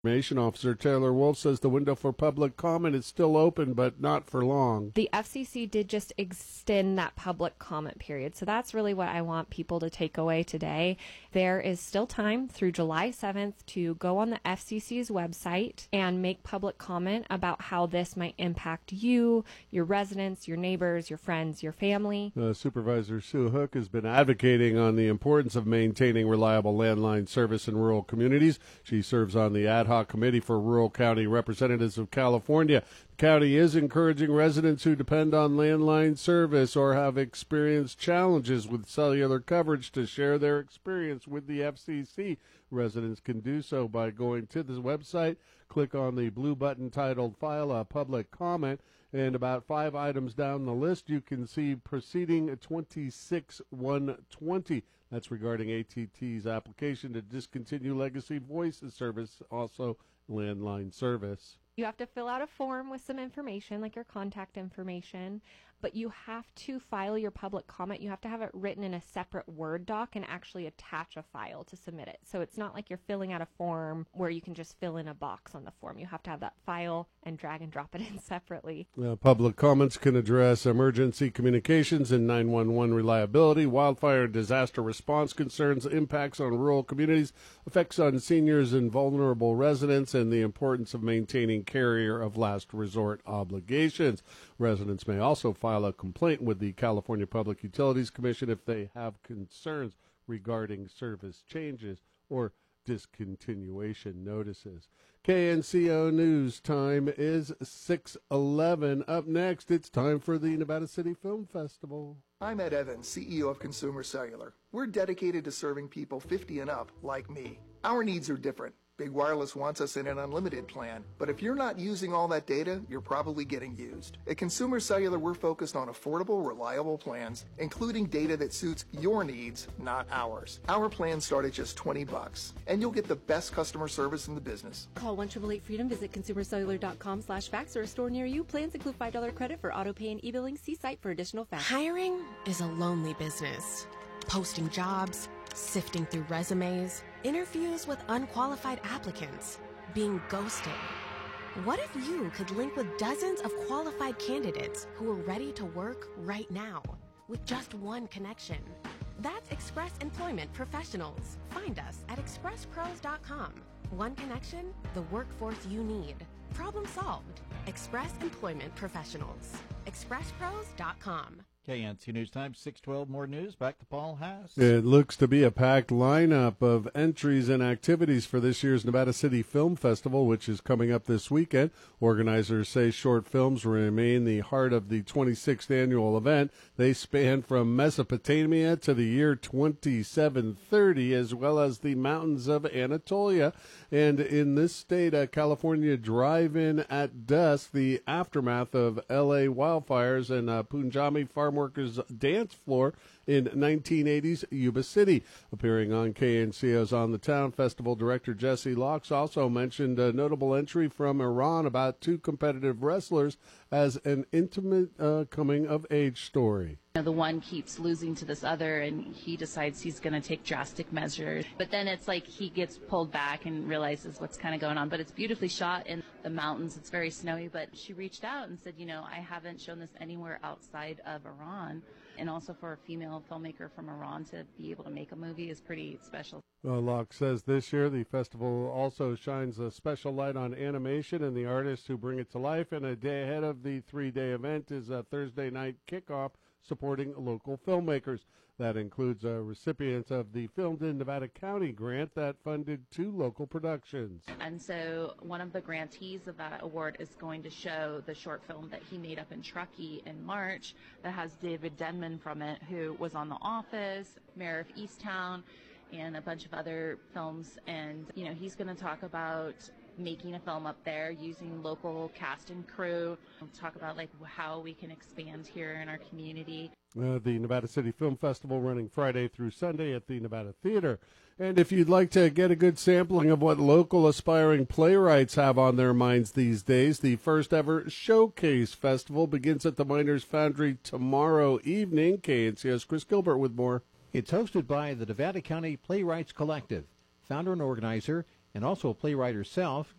Information Officer Taylor Wolf says the window for public comment is still open, but not for long. The FCC did just extend that public comment period. So that's really what I want people to take away today. There is still time through July 7th to go on the FCC's website and make public comment about how this might impact you, your residents, your neighbors, your friends, your family. Supervisor Sue Hook has been advocating on the importance of maintaining reliable landline service in rural communities. She serves on the ad hoc committee for Rural County Representatives of California. The county is encouraging residents who depend on landline service or have experienced challenges with cellular coverage to share their experience with the FCC. Residents can do so by going to the website, click on the blue button titled File a Public Comment, and about 5 items down the list you can see Proceeding 26120. That's regarding AT&T's application to discontinue legacy voice service, also landline service. You have to fill out a form with some information, like your contact information, but you have to file your public comment. You have to have it written in a separate Word doc and actually attach a file to submit it. So it's not like you're filling out a form where you can just fill in a box on the form. You have to have that file and drag and drop it in separately. Public comments can address emergency communications and 911 reliability, wildfire and disaster response concerns, impacts on rural communities, effects on seniors and vulnerable residents, and the importance of maintaining carrier of last resort obligations. Residents may also file a complaint with the California Public Utilities Commission if they have concerns regarding service changes or discontinuation notices. KNCO News time is 6:11. Up next, it's time for the Nevada City Film Festival. I'm Ed Evans, CEO of Consumer Cellular. We're dedicated to serving people 50 and up, like me. Our needs are different. Big Wireless wants us in an unlimited plan, but if you're not using all that data, you're probably getting used. At Consumer Cellular, we're focused on affordable, reliable plans, including data that suits your needs, not ours. Our plans start at just $20, and you'll get the best customer service in the business. Call 1-888-FREEDOM, visit consumercellular.com/facts or a store near you. Plans include $5 credit for auto pay and e-billing. See site for additional facts. Hiring is a lonely business. Posting jobs, sifting through resumes, interviews with unqualified applicants, being ghosted. What if you could link with dozens of qualified candidates who are ready to work right now with just one connection? That's Express Employment Professionals. Find us at expresspros.com. One connection, the workforce you need. Problem solved. Express Employment Professionals. expresspros.com. KNC News Time, 6:12. More news. Back to Paul Haas. It looks to be a packed lineup of entries and activities for this year's Nevada City Film Festival, which is coming up this weekend. Organizers say short films remain the heart of the 26th annual event. They span from Mesopotamia to the year 2730, as well as the mountains of Anatolia. And in this state, California Drive-In at Dusk, the aftermath of L.A. wildfires and Punjabi farm workers' dance floor in 1980's Yuba City. Appearing on KNCO's On the Town, Festival Director Jesse Locks also mentioned a notable entry from Iran about 2 competitive wrestlers as an intimate coming-of-age story. The one keeps losing to this other, and he decides he's going to take drastic measures. But then it's like he gets pulled back and realizes what's kind of going on. But it's beautifully shot in the mountains. It's very snowy. But she reached out and said, I haven't shown this anywhere outside of Iran. And also for a female filmmaker from Iran to be able to make a movie is pretty special. Locke says this year the festival also shines a special light on animation and the artists who bring it to life. And a day ahead of the 3-day event is a Thursday night kickoff supporting local filmmakers. That includes recipients of the Filmed in Nevada County grant that funded 2 local productions. And so one of the grantees of that award is going to show the short film that he made up in Truckee in March that has David Denman from it, who was on The Office, Mayor of Easttown, and a bunch of other films. And, he's going to talk about making a film up there using local cast and crew. We'll talk about how we can expand here in our community. The Nevada City Film Festival running Friday through Sunday at the Nevada Theater. And if you'd like to get a good sampling of what local aspiring playwrights have on their minds these days, the first ever Showcase Festival begins at the Miners Foundry tomorrow evening. KNCO's Chris Gilbert with more. It's hosted by the Nevada County Playwrights Collective. Founder and organizer and also a playwright herself,